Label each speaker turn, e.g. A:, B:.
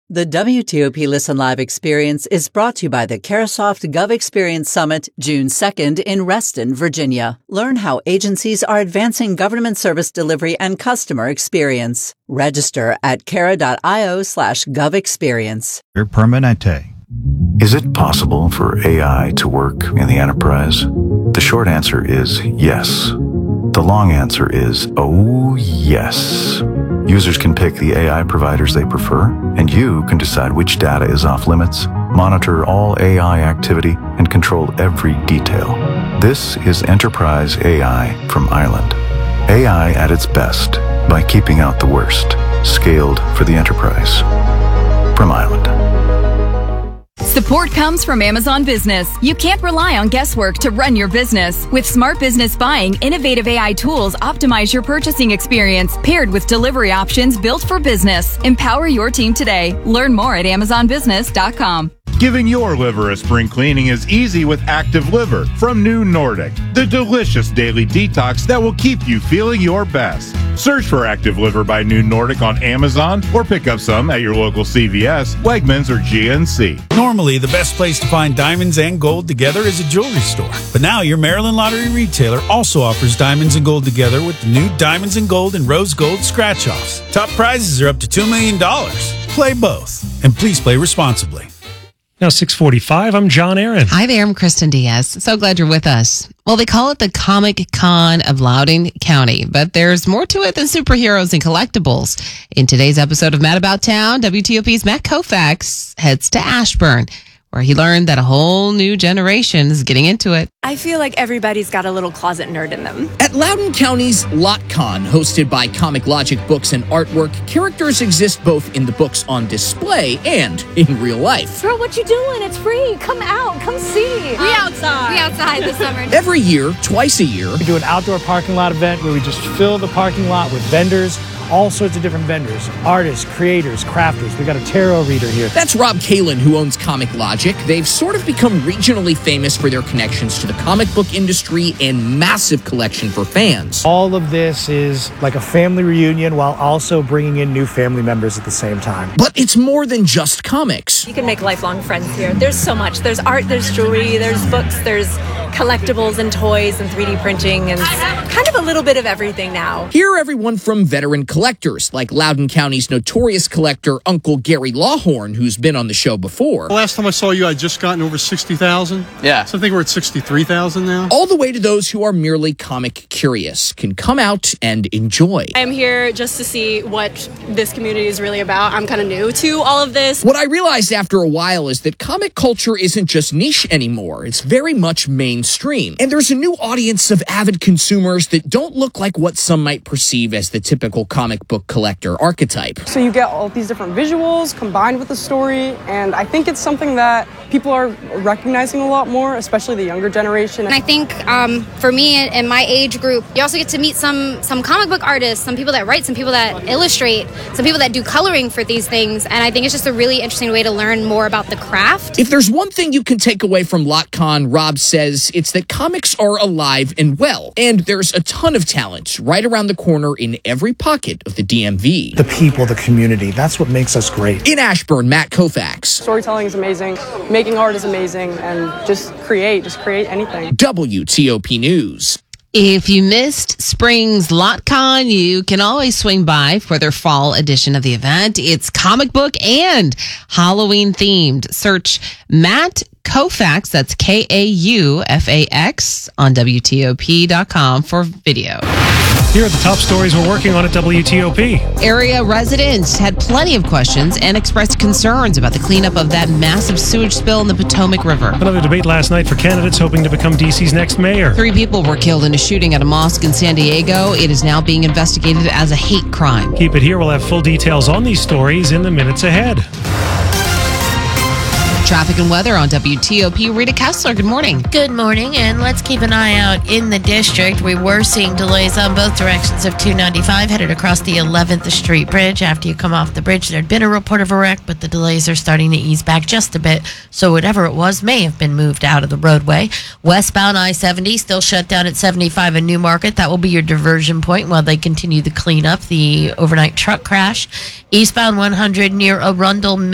A: The WTOP Listen Live experience is brought to you by the Carasoft Gov Experience Summit, June 2nd in Reston, Virginia. Learn how agencies are advancing government service delivery and customer experience. Register at cara.io/govexperience.
B: Permanente.
C: Is it possible for AI to work in the enterprise? The short answer is yes. The long answer is, oh yes. Users can pick the AI providers they prefer, and you can decide which data is off limits, monitor all AI activity, and control every detail. This is Enterprise AI from Island. AI at its best by keeping out the worst. Scaled for the enterprise. From Island.
D: Support comes from Amazon Business. You can't rely on guesswork to run your business. With Smart Business Buying, innovative AI tools optimize your purchasing experience, paired with delivery options built for business. Empower your team today. Learn more at amazonbusiness.com.
B: Giving your liver a spring cleaning is easy with Active Liver from New Nordic, the delicious daily detox that will keep you feeling your best. Search for Active Liver by New Nordic on Amazon or pick up some at your local CVS, Wegmans, or GNC.
E: Normally, the best place to find diamonds and gold together is a jewelry store. But now your Maryland Lottery retailer also offers diamonds and gold together with the new Diamonds and Gold and Rose Gold scratch-offs. Top prizes are up to $2 million. Play both. And please play responsibly.
F: Now 6:45, I'm John Aaron.
G: Hi there, I'm Kristen Diaz. So glad you're with us. Well, they call it the Comic Con of Loudoun County, but there's more to it than superheroes and collectibles. In today's episode of Mad About Town, WTOP's Matt Koufax heads to Ashburn, where he learned that a whole new generation is getting into it.
H: I feel like everybody's got a little closet nerd in them.
I: At Loudoun County's LotCon, hosted by Comic Logic Books and Artwork, characters exist both in the books on display and in real life.
H: Girl, what you doing? It's free. Come out. Come see.
J: We outside this summer.
I: Every year, twice a year,
K: we do an outdoor parking lot event where we just fill the parking lot with vendors, all sorts of different vendors, artists, creators, crafters. We got a tarot reader here.
I: That's Rob Kalin, who owns Comic Logic. They've sort of become regionally famous for their connections to the comic book industry and massive collection for fans.
K: All of this is like a family reunion while also bringing in new family members at the same time.
I: But it's more than just comics.
H: You can make lifelong friends here. There's so much. There's art, there's jewelry, there's books, there's collectibles and toys and 3D printing and kind of a little bit of everything now.
I: Here are everyone from veteran collectors like Loudoun County's notorious collector Uncle Gary Lawhorn, who's been on the show before.
L: The last time I saw you, I'd just gotten over 60,000.
I: Yeah.
L: So I think we're at 63,000 now.
I: All the way to those who are merely comic curious, can come out and enjoy.
J: I'm here just to see what this community is really about. I'm kind of new to all of this.
I: What I realized after a while is that comic culture isn't just niche anymore. It's very much mainstream. And there's a new audience of avid consumers that don't look like what some might perceive as the typical comic book collector archetype.
M: So you get all these different visuals combined with the story, and I think it's something that people are recognizing a lot more, especially the younger generation.
J: And I think for me and my age group, you also get to meet some comic book artists, some people that write, some people that illustrate, some people that do coloring for these things. And I think it's just a really interesting way to learn more about the craft.
I: If there's one thing you can take away from LotCon, Rob says it's that comics are alive and well. And there's a ton of talent right around the corner in every pocket of the DMV.
K: The people, the community, that's what makes us great.
I: In Ashburn, Matt Koufax.
M: Storytelling is amazing, making art is amazing, and just create anything.
I: WTOP News.
G: If you missed spring's LotCon, you can always swing by for their fall edition of the event. It's comic book and Halloween themed. Search Matt Koufax, that's Kaufax, on WTOP.com for video.
F: Here are the top stories we're working on at WTOP.
G: Area residents had plenty of questions and expressed concerns about the cleanup of that massive sewage spill in the Potomac River.
F: Another debate last night for candidates hoping to become D.C.'s next mayor.
G: 3 people were killed in a shooting at a mosque in San Diego. It is now being investigated as a hate crime.
F: Keep it here. We'll have full details on these stories in the minutes ahead.
G: Traffic and weather on WTOP. Rita Kessler, good morning.
N: Good morning, and let's keep an eye out in the district. We were seeing delays on both directions of 295 headed across the 11th Street Bridge. After you come off the bridge, there'd been a report of a wreck, but the delays are starting to ease back just a bit, so whatever it was may have been moved out of the roadway. Westbound I-70 still shut down at 75 in Newmarket. That will be your diversion point while they continue to clean up the overnight truck crash. Eastbound 100 near Arundel